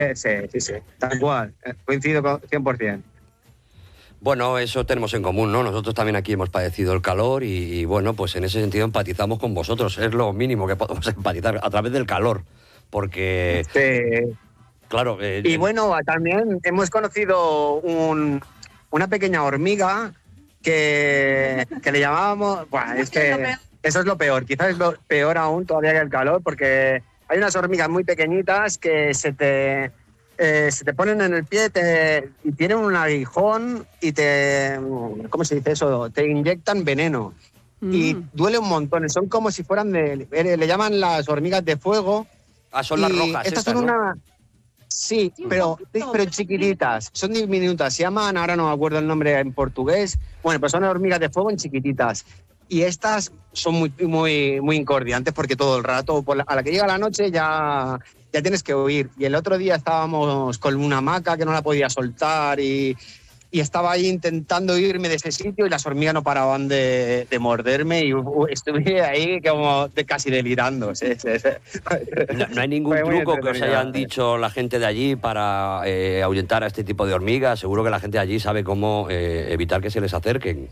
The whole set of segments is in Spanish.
Sí, tal cual, coincido con 100%. Bueno, eso tenemos en común, ¿no? Nosotros también aquí hemos padecido el calor y bueno, pues en ese sentido empatizamos con vosotros. Es lo mínimo que podemos empatizar a través del calor, porque... Sí. Claro. Y bueno, también hemos conocido una pequeña hormiga que le llamábamos... Bueno, es que eso es lo peor, quizás es lo peor aún todavía que el calor, porque hay unas hormigas muy pequeñitas que se te ponen en el pie y tienen un aguijón y ¿cómo se dice eso? Te inyectan veneno. Y duele un montón. Son como si fueran le llaman las hormigas de fuego. Ah, son las rojas. Estas son ¿no? Sí, pero chiquititas. Son diminutas. Se llaman, ahora no me acuerdo el nombre en portugués. Bueno, pues son hormigas de fuego en chiquititas. Y estas son muy incordiantes porque todo el rato, a la que llega la noche ya tienes que huir. Y el otro día estábamos con una hamaca que no la podía soltar y estaba ahí intentando irme de ese sitio y las hormigas no paraban de morderme y estuve ahí como casi delirando. Sí. No hay ningún truco que os hayan dicho la gente de allí para ahuyentar a este tipo de hormigas. Seguro que la gente de allí sabe cómo evitar que se les acerquen.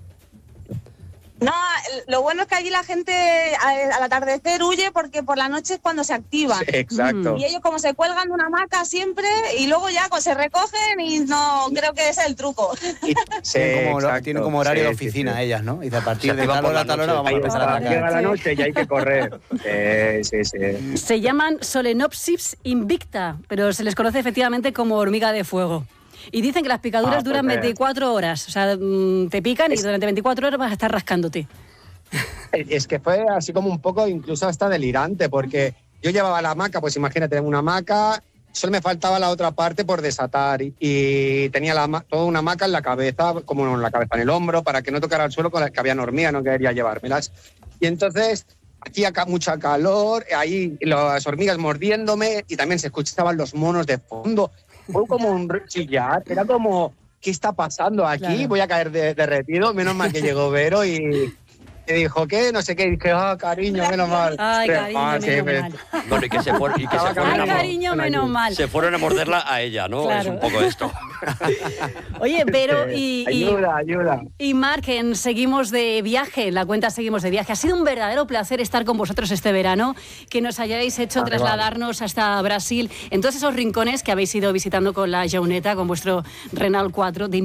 No, lo bueno es que allí la gente al atardecer huye porque por la noche es cuando se activan. Sí, exacto. Y ellos como se cuelgan de una hamaca siempre y luego ya se recogen y no creo que ese es el truco. Tienen como horario de oficina ellas, ¿no? Y a partir de tal hora vamos a empezar a atacar. Llega la noche y hay que correr. Sí. Se llaman Solenopsis invicta, pero se les conoce efectivamente como hormiga de fuego. Y dicen que las picaduras duran 24 horas. O sea, te pican y durante 24 horas vas a estar rascándote. Es que fue así como un poco incluso hasta delirante, porque yo llevaba la hamaca, pues imagínate, una hamaca, solo me faltaba la otra parte por desatar y tenía toda una hamaca en la cabeza, como en la cabeza, en el hombro, para que no tocara el suelo con las que había hormigas, no quería llevármelas. Y entonces hacía mucha calor, ahí las hormigas mordiéndome y también se escuchaban los monos de fondo. Fue como un chillar, era como, ¿qué está pasando aquí? Claro. Voy a caer derretido, menos mal que llegó Vero y dijo, ¿qué? No sé qué, y dije, cariño, menos mal. Ay, cariño, menos mal. Bueno, y que se fueron cariño, menos mal. Se fueron a morderla a ella, ¿no? Claro. Es un poco esto. Oye, Vero ayuda. Y Marc, seguimos de viaje, la cuenta Seguimos de Viaje. Ha sido un verdadero placer estar con vosotros este verano, que nos hayáis hecho trasladarnos hasta Brasil, en todos esos rincones que habéis ido visitando con la Jauneta, con vuestro Renault 4 de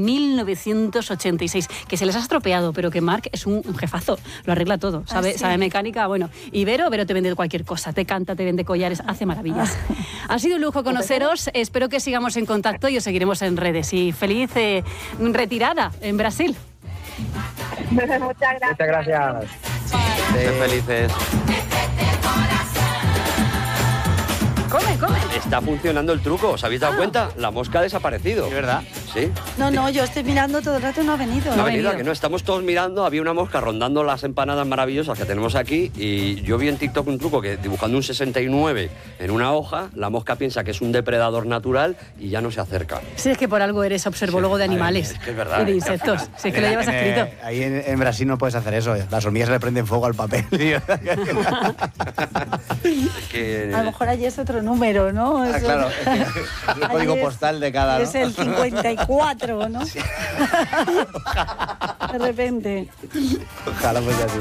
1986, que se les ha estropeado, pero que Marc es un jefazo. Lo arregla todo, sabe mecánica, bueno. Y Vero te vende cualquier cosa, te canta, te vende collares, hace maravillas. Ha sido un lujo conoceros, espero que sigamos en contacto y os seguiremos en redes. Y feliz retirada en Brasil. Muchas gracias. Sed felices. Come. Está funcionando el truco, ¿os habéis dado cuenta? La mosca ha desaparecido. ¿Es verdad? Sí. No, yo estoy mirando todo el rato y no ha venido. No ha venido, que no, estamos todos mirando, había una mosca rondando las empanadas maravillosas que tenemos aquí y yo vi en TikTok un truco que dibujando un 69 en una hoja, la mosca piensa que es un depredador natural y ya no se acerca. Sí, es que por algo eres observólogo de animales. Es que es verdad. Y de insectos. Si es que lo llevas escrito. Ahí en Brasil no puedes hacer eso. Las hormigas le prenden fuego al papel. A lo mejor allí es otro número, ¿no? Claro. El código postal de cada... Es el 54, ¿no? Sí. De repente. Ojalá fuese así.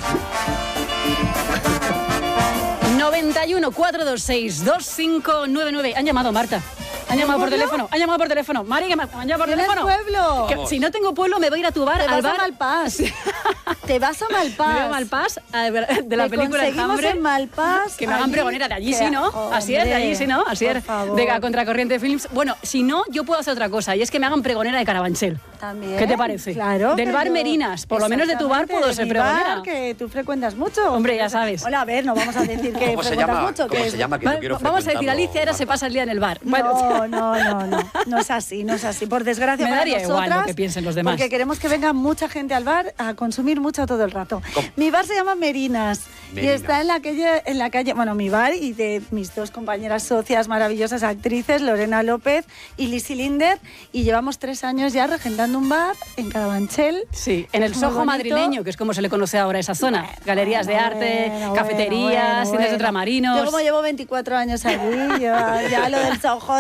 91 426 2599. Han llamado, Marta. Han llamado por teléfono. Mari, que me han llamado por teléfono. Pueblo? Que si no tengo pueblo, me voy a ir a tu bar. Te al vas bar. a Malpás. Te vas a Malpás. Me voy a Malpás, de la película El Hambre. En Malpás. Que me hagan pregonera de allí, sí, ¿no? Así es, de allí, sí, ¿no? Así es. De a Contracorriente Films. Bueno, si no, yo puedo hacer otra cosa, y es que me hagan pregonera de Carabanchel. También. ¿Qué te parece? Claro. Del bar Merinas. Por lo menos de tu bar puedo ser pregonera. Que tú frecuentas mucho. Hombre, ya sabes. Hola, a ver, no vamos a decir que frecuentas mucho. ¿Cómo se llama? Que yo quiero vamos a decir, Alicia ahora se pasa el día en el bar. No es así. Por desgracia, me daría para nosotras, igual lo que piensen los demás. Porque queremos que venga mucha gente al bar a consumir mucho todo el rato. Mi bar se llama Merinas. Y está en la calle, bueno, mi bar y de mis dos compañeras socias maravillosas actrices, Lorena López y Lizzy Linder, y llevamos 3 años ya regentando un bar en Carabanchel. Sí, en el Soho madrileño, que es como se le conoce ahora a esa zona. Galerías de arte, cafeterías, cines de ultramarinos. Yo como llevo 24 años allí, ya lo del Soho